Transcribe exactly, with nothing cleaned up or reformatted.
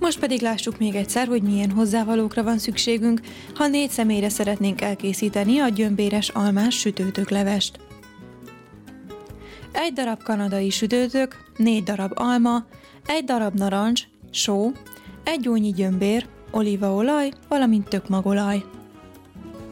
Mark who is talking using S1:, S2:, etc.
S1: Most pedig lássuk még egyszer, hogy milyen hozzávalókra van szükségünk, ha négy személyre szeretnénk elkészíteni a gyömbéres almás sütőtöklevest. Egy darab kanadai sütőtök, négy darab alma, egy darab narancs, só, egy gónyi gyömbér, olívaolaj, valamint tökmagolaj.